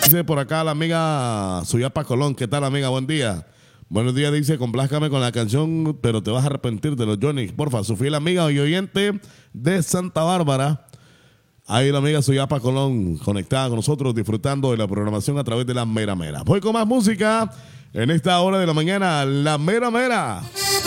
Dice por acá la amiga Suyapa Colón. ¿Qué tal, amiga? Buen día. Buenos días, dice, complázcame con la canción, pero te vas a arrepentir de los Johnny. Porfa, su fiel amiga y oyente de Santa Bárbara. Ahí la amiga Suyapa Colón conectada con nosotros, disfrutando de la programación a través de la Mera Mera. Voy con más música en esta hora de la mañana, la Mera Mera.